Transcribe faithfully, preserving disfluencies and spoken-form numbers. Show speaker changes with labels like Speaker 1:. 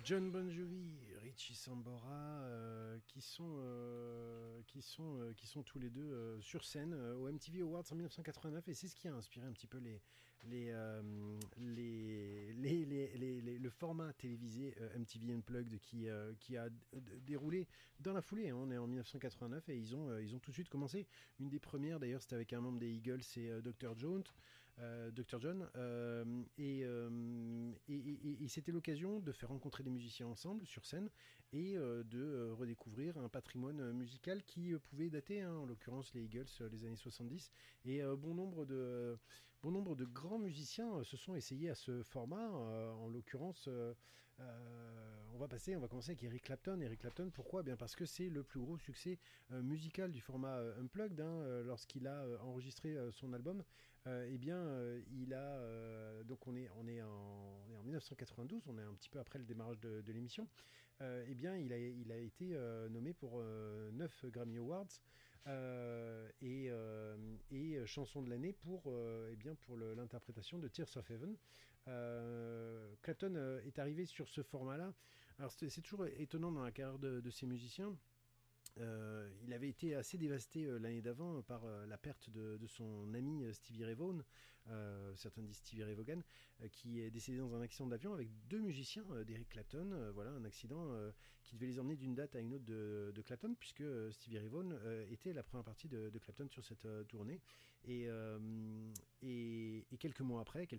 Speaker 1: John Bon Jovi, Richie Sambora, euh, qui sont euh, qui sont euh, qui sont tous les deux euh, sur scène euh, au M T V Awards en mille neuf cent quatre-vingt-neuf, et c'est ce qui a inspiré un petit peu les les euh, les, les, les, les, les- le format télévisé euh, M T V Unplugged qui euh, qui a d- d- déroulé dans la foulée, hein. On est en mille neuf cent quatre-vingt-neuf et ils ont euh, ils ont tout de suite commencé. Une des premières d'ailleurs, c'était avec un membre des Eagles, c'est euh, docteur Jones, euh, docteur John, euh, et, euh, et, et- et c'était l'occasion de faire rencontrer des musiciens ensemble sur scène et euh, de euh, redécouvrir un patrimoine euh, musical qui euh, pouvait dater, hein, en l'occurrence les Eagles, euh, les années soixante-dix. Et euh, bon nombre de bon nombre de grands musiciens euh, se sont essayés à ce format. Euh, en l'occurrence, euh, euh, on va passer, on va commencer avec Eric Clapton. Eric Clapton, pourquoi? Bien parce que c'est le plus gros succès euh, musical du format euh, Unplugged, hein, euh, lorsqu'il a euh, enregistré euh, son album. Euh, eh bien, euh, il a euh, donc on est on est en on est en mille neuf cent quatre-vingt-douze, on est un petit peu après le démarrage de, de l'émission. Euh, eh bien, il a il a été euh, nommé pour euh, neuf Grammy Awards, euh, et euh, et chanson de l'année pour euh, eh bien pour le- l'interprétation de Tears of Heaven. Euh, Clapton euh, est arrivé sur ce format-là. Alors c'est c'est toujours étonnant dans la carrière de, de ces musiciens. Euh, il avait été assez dévasté euh, l'année d'avant par euh, la perte de, de son ami euh, Stevie Ray Vaughan, euh, certains disent Stevie Ray Vaughan, euh, qui est décédé dans un accident d'avion avec deux musiciens euh, d'Eric Clapton. Euh, voilà, un accident euh, qui devait les emmener d'une date à une autre de, de Clapton, puisque euh, Stevie Ray Vaughan euh, était la première partie de, de Clapton sur cette euh, tournée. Et, euh, et, et quelques mois après, quelques